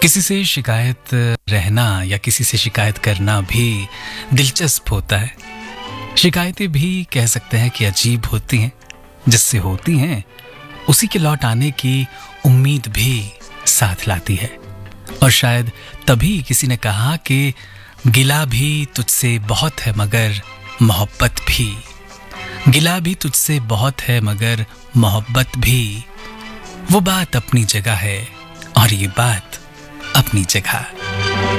किसी से शिकायत रहना या किसी से शिकायत करना भी दिलचस्प होता है। शिकायतें भी कह सकते हैं कि अजीब होती हैं। जिससे होती हैं उसी के लौट आने की उम्मीद भी साथ लाती है। और शायद तभी किसी ने कहा कि गिला भी तुझसे बहुत है मगर मोहब्बत भी, गिला भी तुझसे बहुत है मगर मोहब्बत भी। वो बात अपनी जगह है और ये बात अपनी जगह।